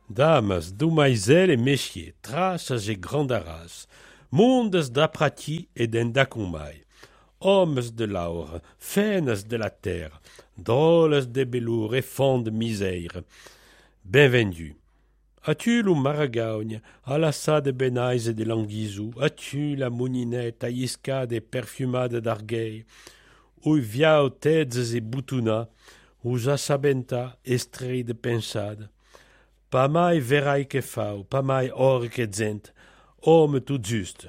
Dames, dumaizel e messieurs, traces e grandaras, mondes d'aprati et d'endacumai, hommes de l'aur, feines de la terre, drôles de belour et fonds de misère, benvendu. As-tu le maragagne, à la sa de benaise et de languizou, as-tu la mouninette aïscade et perfumade d'argueil, ou viao têtes et boutuna, ou sabenta estrei de pensade, pas mai verai que fau, pas mai or que zent, homme tout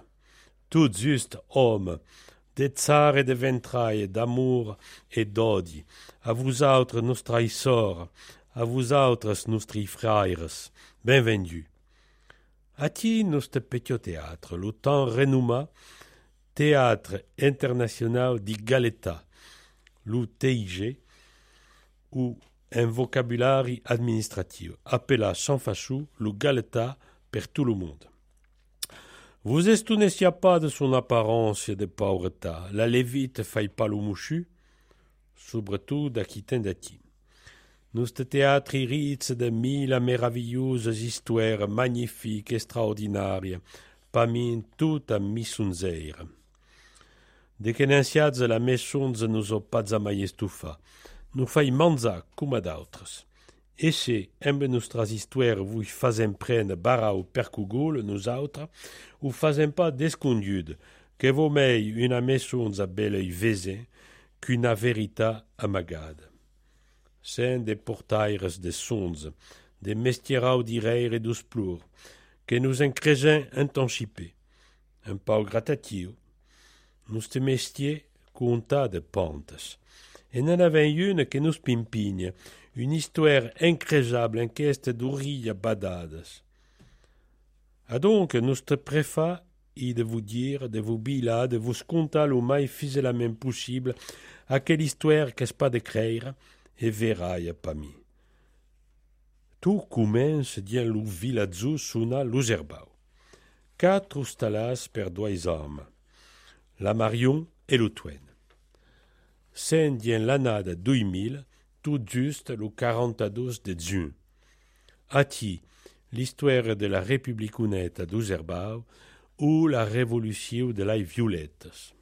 juste homme, de tsar et de ventrailles, d'amour et d'odi, à vous autres nos trahisseurs, à vous autres nostri frères, benvendu. A-t-il notre petit théâtre, le temps renommé, théâtre international di Galeta, le TIG, ou un vocabulaire administratif, appelé sans fachou le Galeta per tout le monde. Vous estunessiez pas de son apparence de pauvreté, la lévite fait pas le mouchu, surtout d'Aquitain d'Ati. Notre théâtre irrite de mille merveilleuses histoires magnifiques, extraordinaires, parmi toutes à missunzeire. De que n'enciats la maison nous a pas jamais estufa, nous fai manza comme d'autres. Et si, amb nostres histoires vous faisem prendre barau per cugol, nous autres, ou faisem pas descondude, que vaut mei une maison a belle vese, qu'une vérita amagade. Sen des portaires de sons, des mestierau d'ireire et d'usplur, que nous encregen intensipé, un pau gratatio, nous te mestier conta de pentes, et n'en avait une que nous pimpigne, une histoire incréable en queste d'ourrilles badades. A donc notre préfa i de vous dire, de vous bila, de vous contar le mai fiselament possible à quelle histoire qu'est-ce pas de créer, et verrai pas mi. Tout commence dien lo vilazzo suna l'userbau. 4 stalas per 2 hommes, la Marion et le Twen. C'est dien l'année 2000, tout juste le 42 de juin. Ati, l'histoire de la République honnête d'Userbau ou la révolution de la Violettes.